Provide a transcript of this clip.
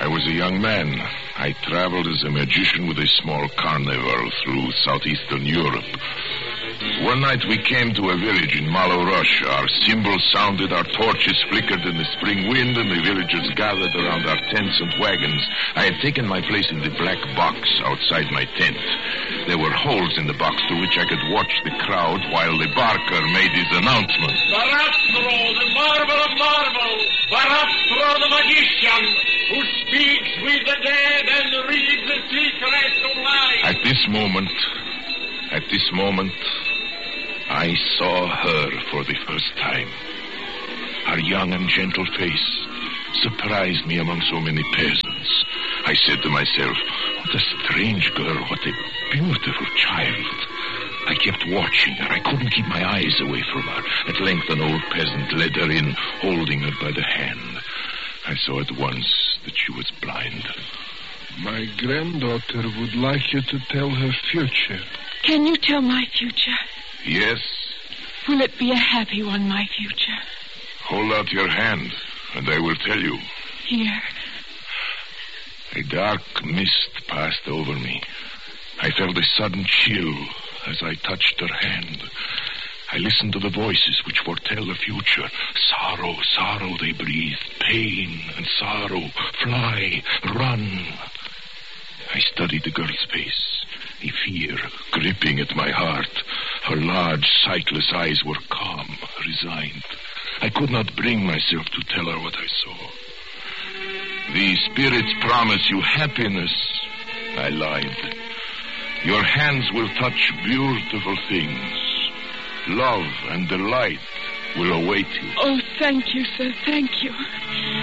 was a young man. I traveled as a magician with a small carnival through southeastern Europe. One night we came to a village in Malorosh. Our cymbals sounded, our torches flickered in the spring wind, and the villagers gathered around our tents and wagons. I had taken my place in the black box outside my tent. There were holes in the box through which I could watch the crowd while the barker made his announcement. Barastro, the marvel of marvels. Barastro, the magician, who speaks with the dead and reads the secrets of life. At this moment, I saw her for the first time. Her young and gentle face surprised me among so many peasants. I said to myself, what a strange girl, what a beautiful child. I kept watching her. I couldn't keep my eyes away from her. At length, an old peasant led her in, holding her by the hand. I saw at once that she was blind. My granddaughter would like you to tell her future. Can you tell my future? Yes. Will it be a happy one, my future? Hold out your hand, and I will tell you. Here. A dark mist passed over me. I felt a sudden chill as I touched her hand. I listened to the voices which foretell the future. Sorrow, sorrow, they breathe. Pain and sorrow. Fly, run. I studied the girl's face, a fear gripping at my heart. Her large, sightless eyes were calm, resigned. I could not bring myself to tell her what I saw. The spirits promise you happiness. I lied. Your hands will touch beautiful things. Love and delight will await you. Oh, thank you, sir, thank you.